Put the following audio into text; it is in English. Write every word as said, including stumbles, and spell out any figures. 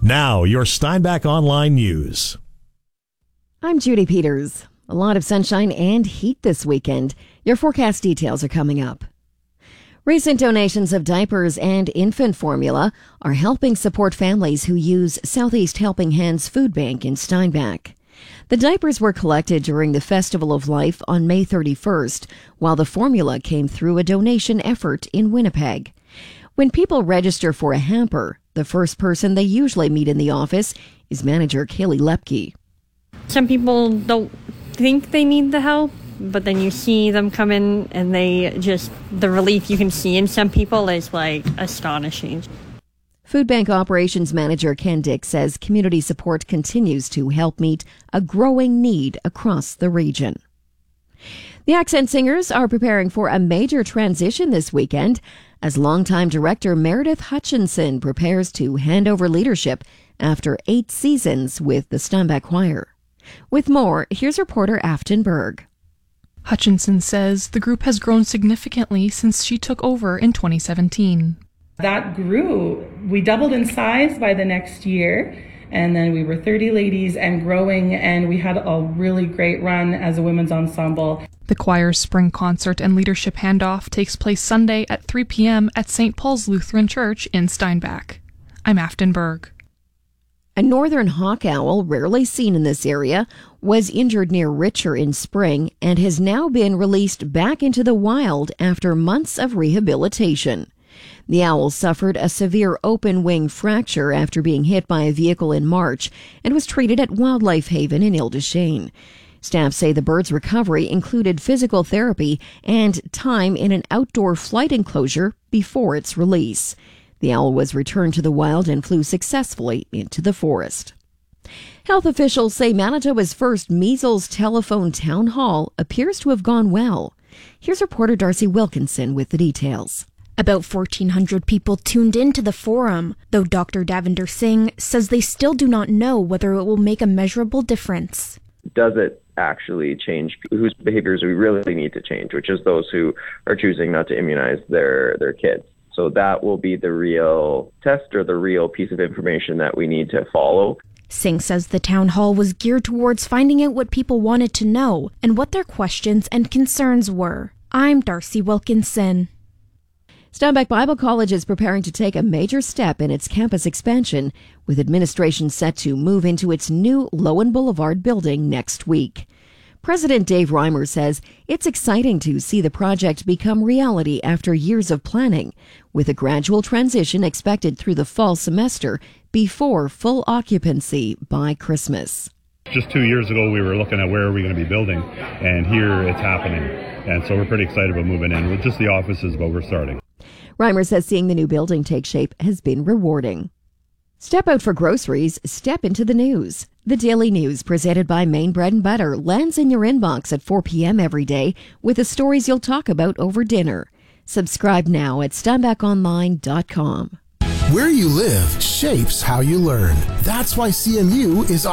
Now, your Steinbach Online News. I'm Judy Peters. A lot of sunshine and heat this weekend. Your forecast details are coming up. Recent donations of diapers and infant formula are helping support families who use Southeast Helping Hands Food Bank in Steinbach. The diapers were collected during the Festival of Life on May thirty-first, while the formula came through a donation effort in Winnipeg. When people register for a hamper, the first person they usually meet in the office is manager Kaylee Lepke. Some people don't think they need the help, but then you see them come in and they just, the relief you can see in some people is like astonishing. Food Bank Operations Manager Ken Dick says community support continues to help meet a growing need across the region. The Accent Singers are preparing for a major transition this weekend as longtime director Meredith Hutchinson prepares to hand over leadership after eight seasons with the Steinbach Choir. With more, here's reporter Afton Berg. Hutchinson says the group has grown significantly since she took over in twenty seventeen. That grew. We doubled in size by the next year, and then we were thirty ladies and growing, and we had a really great run as a women's ensemble. The choir's spring concert and leadership handoff takes place Sunday at three p.m. at Saint Paul's Lutheran Church in Steinbach. I'm Afton Berg. A northern hawk owl, rarely seen in this area, was injured near Richer in spring and has now been released back into the wild after months of rehabilitation. The owl suffered a severe open wing fracture after being hit by a vehicle in March and was treated at Wildlife Haven in Ile-des-Shane. Staff say the bird's recovery included physical therapy and time in an outdoor flight enclosure before its release. The owl was returned to the wild and flew successfully into the forest. Health officials say Manitoba's first measles telephone town hall appears to have gone well. Here's reporter Darcy Wilkinson with the details. About fourteen hundred people tuned into the forum, though Doctor Davinder Singh says they still do not know whether it will make a measurable difference. Does it actually change whose behaviors we really need to change, which is those who are choosing not to immunize their, their kids? So that will be the real test or the real piece of information that we need to follow. Singh says the town hall was geared towards finding out what people wanted to know and what their questions and concerns were. I'm Darcy Wilkinson. Steinbach Bible College is preparing to take a major step in its campus expansion, with administration set to move into its new Lowen Boulevard building next week. President Dave Reimer says it's exciting to see the project become reality after years of planning, with a gradual transition expected through the fall semester before full occupancy by Christmas. Just two years ago, we were looking at where are we going to be building, and here it's happening. And so we're pretty excited about moving in. With just the offices, but we're starting. Reimer says seeing the new building take shape has been rewarding. Step out for groceries, step into the news. The Daily News, presented by Maine Bread and Butter, lands in your inbox at four p.m. every day with the stories you'll talk about over dinner. Subscribe now at steinbach online dot com. Where you live shapes how you learn. That's why C M U is